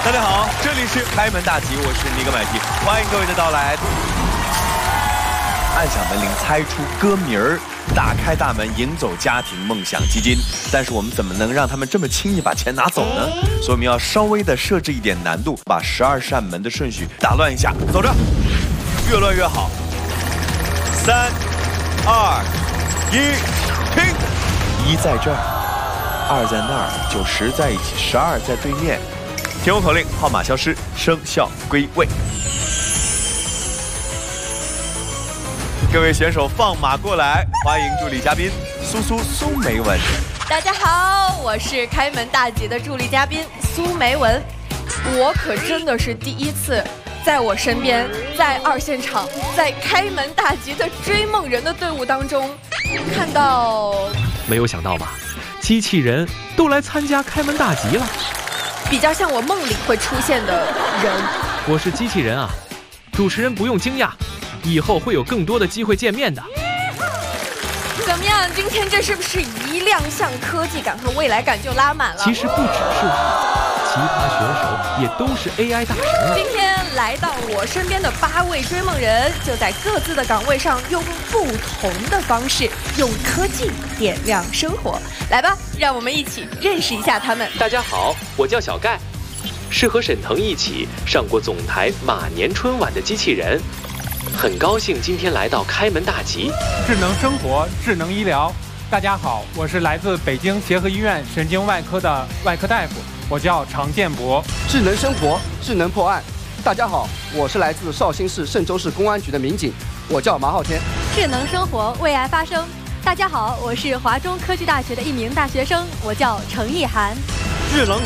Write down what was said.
大家好，这里是开门大吉，我是尼格买提，欢迎各位的到来。按响门铃，猜出歌名儿，打开大门，迎走家庭梦想基金。但是我们怎么能让他们这么轻易把钱拿走呢？所以我们要稍微的设置一点难度，把12扇门的顺序打乱一下。走着，越乱越好。3、2、1，停！一在这儿，2在那儿，90在一起，12在对面。听我口令，号码消失，生肖归位。各位选手放马过来，欢迎助理嘉宾苏梅文。 大家好，我是开门大吉的助理嘉宾苏梅文。我可真的是第一次，在我身边，在2现场，在开门大吉的追梦人的队伍当中，看到。 没有想到吧？机器人都来参加开门大吉了。 比较像我梦里会出现的人。 我是机器人啊，主持人不用惊讶，以后会有更多的机会见面的。 怎么样？今天这是不是一亮相，科技感和未来感就拉满了？ 其实不只是我，其他选手也都是 AI 大神啊。 今天来到我身边的8位追梦人，就在各自的岗位上，用不同的方式，用科技点亮生活。来吧，让我们一起认识一下他们。 大家好，我叫小盖，是和沈腾一起上过总台马年春晚的机器人。很高兴今天来到开门大吉。 智能生活，智能医疗。大家好，我是来自北京协和医院神经外科的外科大夫，我叫常建博。 智能生活，智能破案。大家好，我是来自绍兴市嵊州市公安局的民警，我叫马浩天。 智能生活，为爱发声。大家好，我是华中科技大学的一名大学生，我叫程意涵。 智能